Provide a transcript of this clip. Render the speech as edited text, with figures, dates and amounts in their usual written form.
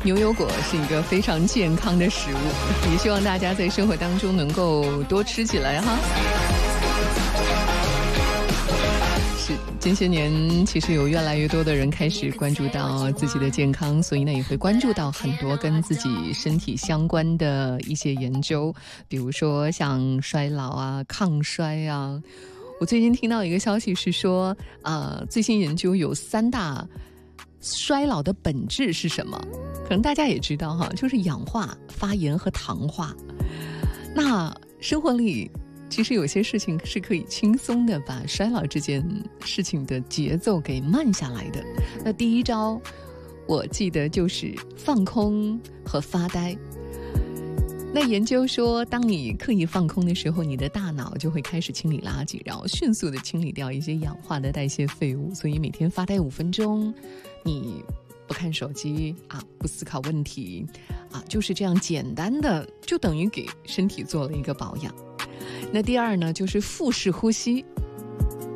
牛油果是一个非常健康的食物，也希望大家在生活当中能够多吃起来哈。是，近些年其实有越来越多的人开始关注到自己的健康，所以呢也会关注到很多跟自己身体相关的一些研究，比如说像衰老啊、抗衰啊。我最近听到一个消息是说，最新研究有3大衰老的本质是什么？可能大家也知道哈，就是氧化、发炎和糖化。那生活里其实有些事情是可以轻松的把衰老这件事情的节奏给慢下来的。那第一招，我记得就是放空和发呆。那研究说，当你刻意放空的时候，你的大脑就会开始清理垃圾，然后迅速的清理掉一些氧化的代谢废物。所以每天发呆5分钟，你不看手机啊，不思考问题啊，就是这样简单的，就等于给身体做了一个保养。那第二呢，就是腹式呼吸。